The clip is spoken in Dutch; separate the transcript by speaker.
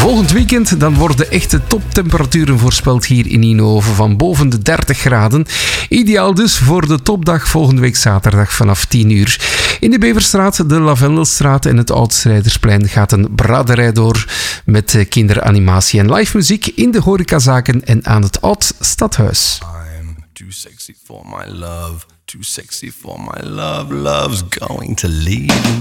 Speaker 1: Volgend weekend dan worden echte toptemperaturen voorspeld hier in Eindhoven van boven de 30 graden. Ideaal dus voor de topdag volgende week zaterdag vanaf 10 uur. In de Beverstraat, de Lavendelstraat en het Oudstrijdersplein gaat een braderij door met kinderanimatie en live muziek in de horecazaken en aan het Oud Stadhuis.
Speaker 2: I'm too sexy for my love, too sexy for my love, love's going to leave me.